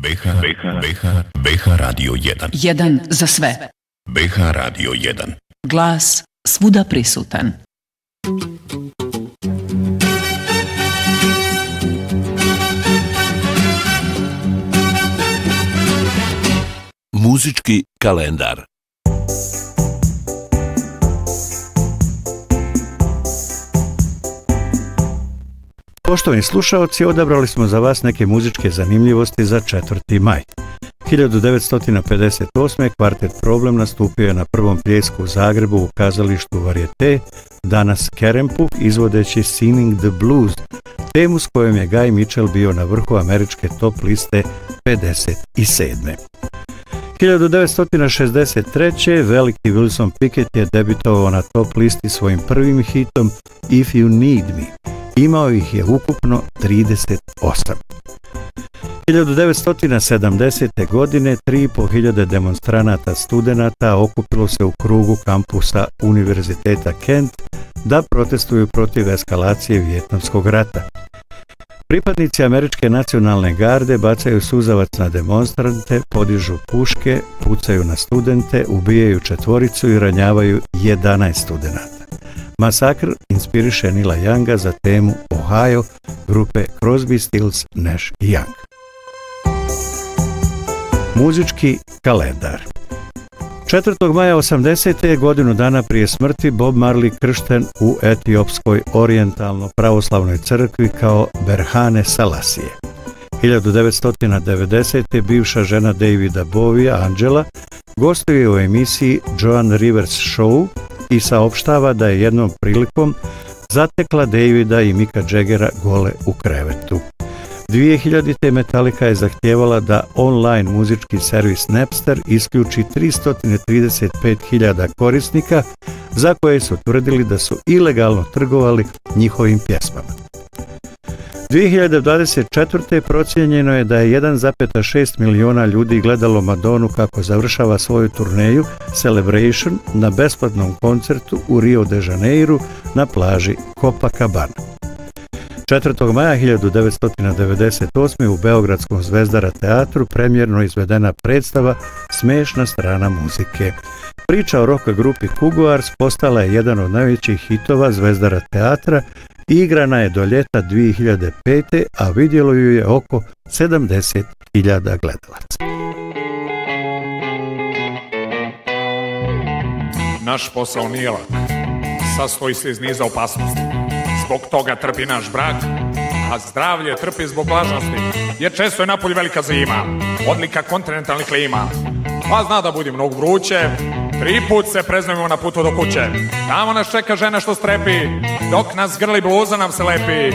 BH Radio 1. 1 za sve. BH Radio 1. Glas svuda prisutan. Muzički kalendar. Poštovani slušaoci, odabrali smo za vas neke muzičke zanimljivosti za 4. maj. 1958. kvartet Problem nastupio je na prvom pljesku u Zagrebu u kazalištu Varieté, danas Kerempuh, izvodeći Singing the Blues, temu s kojom je Guy Mitchell bio na vrhu američke top liste 57. 1963. veliki Wilson Pickett je debitovao na top listi svojim prvim hitom If You Need Me. Imao ih je ukupno 38. 1970. godine 3.500 demonstranata studenata okupilo se u krugu kampusa Univerziteta Kent da protestuju protiv eskalacije Vijetnamskog rata. Pripadnici američke nacionalne garde bacaju suzavac na demonstrante, podižu puške, pucaju na studente, ubijaju 4 i ranjavaju 11 studenata. Masakr inspiriše Neila Younga za temu Ohio grupe Crosby, Stills, Nash i Young. Muzički kalendar. 4. maja 80. godinu dana prije smrti Bob Marley kršten u etiopskoj orijentalno pravoslavnoj crkvi kao Berhane Selassie. 1990. bivša žena Davida Bovija, Angela, gostuje u emisiji Joan Rivers Show i saopštava da je jednom prilikom zatekla Davida i Micka Jaggera gole u krevetu. 2000. Metallica je zahtijevala da online muzički servis Napster isključi 335.000 korisnika za koje su tvrdili da su ilegalno trgovali njihovim pjesmama. 2024. procijenjeno je da je 1,6 miliona ljudi gledalo Madonu kako završava svoju turneju Celebration na besplatnom koncertu u Rio de Janeiru na plaži Copacabana. 4. maja 1998. u Beogradskom Zvezdara teatru premijerno izvedena predstava Smešna strana muzike. Priča o rock grupi Kugoars postala je jedan od najvećih hitova Zvezdara teatra i igrana je do ljeta 2005. a vidjelo ju je oko 70.000 gledalaca. Naš posao nije lak, sastoji se iz niza opasnosti. Zbog toga trpi naš brak, a zdravlje trpi zbog vlažnosti, jer često je napolju velika zima, odlika kontinentalnih klima. Pa zna da budi mnogo vruće, 3 put se preznojimo na putu do kuće. Tamo nas čeka žena što strepi, dok nas grli bluza nam se lepi.